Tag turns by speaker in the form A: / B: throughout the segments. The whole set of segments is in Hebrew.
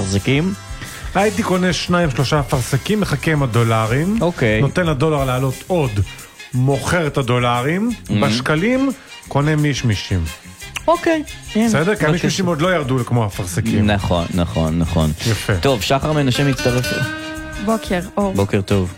A: אפרסקים?
B: הייתי קונה 2-3 אפרסקים, מחכה עם הדולרים,
A: אוקיי.
B: נותן לדולר לעלות עוד, מוכר את הדולרים, בשקלים קונה מישמישים.
A: אוקיי.
B: בסדר? כי המישמישים עוד לא ירדו כמו אפרסקים.
A: נכון, נכון, נכון.
B: יפה.
A: טוב, שחר מנשה מצטרף.
C: בוקר, אור.
A: בוקר טוב.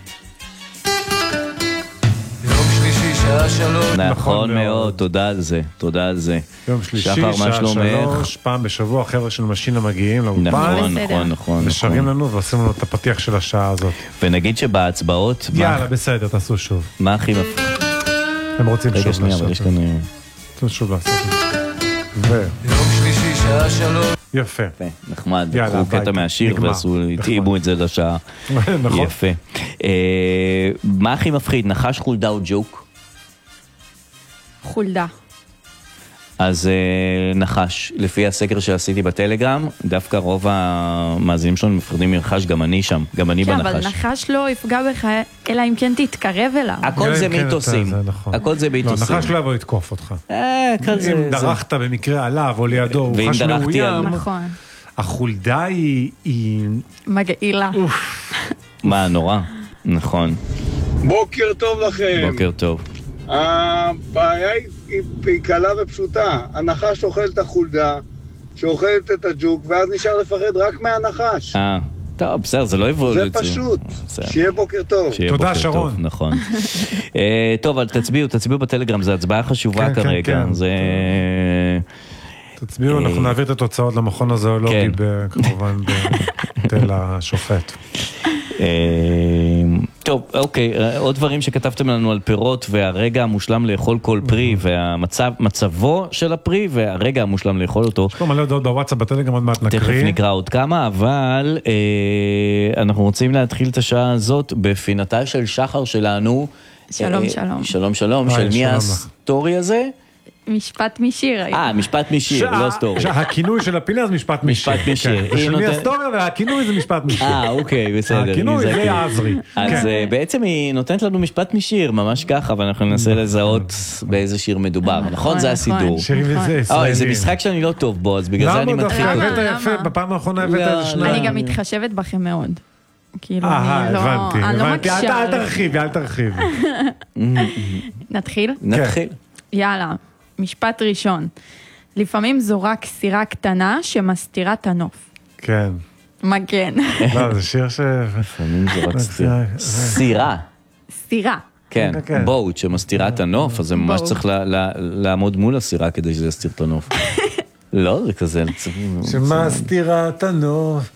D: יום שלישי, שעה 3.
A: נכון מאוד, תודה על זה, תודה על זה.
B: יום שלישי,
A: שחר, מה
B: שעה
A: שלומך?
B: 3, פעם בשבוע, חבר'ה של משינה מגיעים לאולפן,
A: נכון,
C: בסדר.
A: נכון, נכון.
B: ושרים לנו ועושים לנו את הפתיח של השעה הזאת.
A: ונגיד שבהצבעות,
B: יאללה, בסדר, תעשו שוב.
A: מה הכי מפחיד?
B: הם רוצים
A: רגע
B: שוב
A: שנייה, אבל יש
B: לעשות.
A: כאן...
B: תעשו שוב לעשות את זה.
D: יום שלישי, שעה 3.
B: יפה.
A: יפה, נחמד,
B: יאללה,
A: לקחו קטע
B: הביתה.
A: מהשיר
B: נגמר.
A: והתאימו את זה לשעה.
B: נכון.
A: יפה. מה הכי מפחיד, נחש, חולדה או ג'וק?
C: חולדה.
A: אז נחש, לפי הסקר שעשיתי בטלגרם, דווקא רוב המאזינים שלנו מפחדים מנחש, גם אני שם, גם אני
C: כן, אבל
A: בנחש.
C: נחש לא יפגע בך, אלא אם כן תתקרב אליו.
A: הכל זה
B: כן,
A: מיתוסים,
B: זה נכון.
A: הכל זה
B: לא,
A: מיתוסים.
B: נחש לא יבוא לתקוף אותך.
A: כזה,
B: אם דרכת במקרה עליו או לידו, הוא
A: ואם
B: חש
A: דרכתי על-
B: מאוים,
C: נכון.
B: החולדה היא...
C: מגעילה.
A: מה, נורא? נכון,
E: בוקר טוב לכם.
A: בוקר טוב.
E: הבעיה היא קלה ופשוטה. הנחש אוכל את החולדה, שאוכלת את הג'וק, ואז נשאר לפחד רק מהנחש.
A: טוב, בסדר, זה לא
E: זה
A: אבולוציה.
E: פשוט.
A: בסדר.
E: שיהיה בוקר טוב.
A: שיהיה
B: תודה,
A: בוקר
B: שרון.
A: טוב, נכון. טוב, אבל תצביעו בטלגרם, זו הצבעה חשובה
B: כן, כן,
A: כרגע.
B: כן.
A: זה...
B: תצביעו, אנחנו נעביר את התוצאות למכון הזואולוגי,
A: כן.
B: כמובן בתל השופט.
A: טוב, אוקיי, עוד דברים שכתבתם לנו על פירות והרגע המושלם לאכול כל פרי והמצבו של הפרי והרגע המושלם לאכול אותו.
B: יש פה מלא הודעות בוואטסאפ, בטלגרם עוד מעט
A: תכף
B: נקריא.
A: נקרא עוד כמה, אבל אנחנו רוצים להתחיל את השעה הזאת בפינתה של שחר שלנו.
C: שלום, שלום.
A: שלום, שלום. של מי
B: שלום לך.
A: הסטורי הזה?
C: משפט משיר.
A: משפט משיר, לא סטורי.
B: הכינוי של הפינה זה משפט משיר.
A: משפט משיר.
B: כן. ושל מי
A: נותן-
B: הסטוריה והכינוי זה משפט משיר.
A: אוקיי, בסדר.
B: הכינוי זה
A: הכינוי.
B: עזרי.
A: אז
B: כן.
A: בעצם היא נותנת לנו משפט משיר, ממש ככה, ואנחנו ננסה לזהות באיזה שיר מדובר. נכון? זה
C: נכון.
A: הסידור.
B: שירים וזה
C: נכון.
B: ישראלים.
A: זה משחק שאני לא טוב בו, אז בגלל זה אני
B: למה
A: מתחיל
B: דווקא
A: אותו.
B: הבאת
C: למה?
B: יפה, בפעם האחרונה הבאת
A: לא,
B: איזה שניים.
C: אני גם מתחשבת בכם מאוד. כאילו, אני לא...
B: הבנתי.
C: אני לא
B: הבנתי.
C: מקשה.
B: אל תרחיבי, אל תרחיבי.
C: נתחיל?
A: נתחיל.
C: יאללה, משפט ראשון. לפעמים זו רק סירה קטנה שמסתירה את הנוף.
B: כן.
C: מגן.
B: לא, זה שיר ש...
A: לפעמים זה רק סירה.
C: סירה.
A: כן,
B: כן.
A: בוט שמסתירה את הנוף, אז זה ממש
C: בוט.
A: צריך לעמוד מול הסירה כדי שזה יסתיר את הנוף. לא, זה כזה...
B: שמסתירה את הנוף.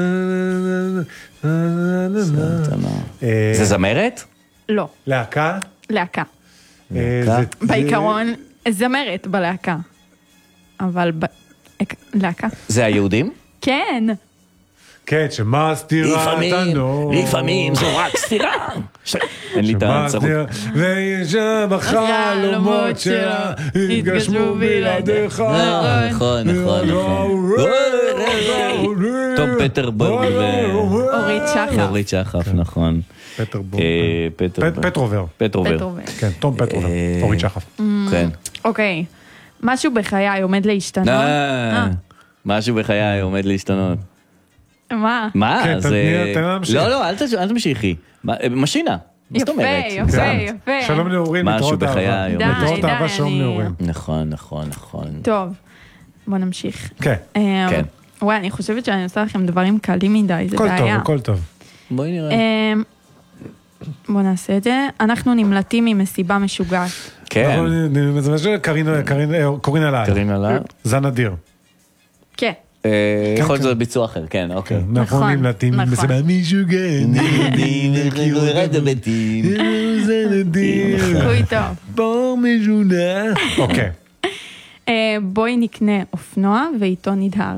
A: זה זמרת?
C: לא,
B: להקה?
C: להקה.
B: זה-
C: בעיקרון, זמרת בלהקה. אבל להקה.
A: זה היהודים?
C: כן.
B: כן, שמסתירה את הנוף.
A: לפעמים זו רק סתירה. אין לי את הצרות.
B: וישב החלומות שלה התגשמו בלעדיך.
A: נכון, נכון, נכון. טוב, פטר בורג
C: אורית שחף.
A: אורית שחף, נכון.
B: פטרבורג.
A: פטרובר.
B: פטרובר.
A: פטרובר.
B: כן, תום פטרובר. אורית שחף.
A: כן.
C: אוקיי. משהו בחיי עומד להשתנות.
A: משהו בחיי עומד להשתנות.
C: מה?
A: מה?
B: כן, תן לה להמשיך.
A: לא, אל תמשיכי. משינה. מה זאת
C: יפה,
A: אומרת?
C: יפה, יפה.
B: שלום נעורים,
A: משהו
B: להתראות
A: בחיי
B: אהבה.
A: היום.
B: להתראות
C: די,
B: אהבה, שלום
C: אני-
B: נעורים.
A: נכון, נכון, נכון.
C: טוב, בוא נמשיך.
B: כן,
A: כן.
C: וואי, אני חושבת שאני עושה לכם דברים קלים מדי, זה
B: הכל טוב,
C: בעיה.
B: הכל טוב.
A: בואי נראה.
C: בוא נעשה את זה. אנחנו נמלטים ממסיבה משוגעת.
A: כן.
B: זה משהו קורין עליי.
A: קרין עליו.
B: זה נדיר.
C: כן.
A: יכול להיות זה ביצוע אחר, כן, אוקיי.
B: אנחנו
C: נכון,
B: נמלטים
C: נכון.
B: מסיבה משוגעת. זה נדיר.
C: סיכוי טוב.
B: בור משונה. אוקיי.
C: בואי נקנה אופנוע ואיתו נדהר.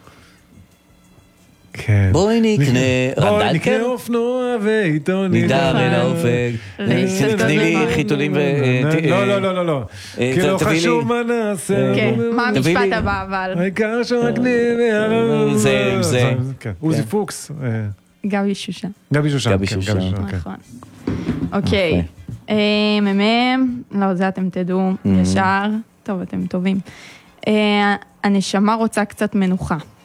B: כן.
A: בואי נקנה
B: בואי
A: רנדלקר.
B: נקנה אופנוע ואיתו
A: נידר אל האופק.
C: להשתתף
A: תני לי
C: במה.
A: חיתולים ו...
B: לא. כי לא
A: תביא לי-
B: חשוב מה נעשה.
C: כן, מה
A: תביא
C: המשפט
A: לי-
C: הבא אבל?
B: העיקר שרק נהיה.
A: זה.
B: כן. עוזי פוקס.
C: גבי שושן.
B: גבי שושן.
A: גבי
B: כן,
A: שושן.
B: כן.
C: נכון. אוקיי. לא, זה אתם תדעו ישר. טוב, אתם טובים. הנשמה רוצה קצת מנוחה.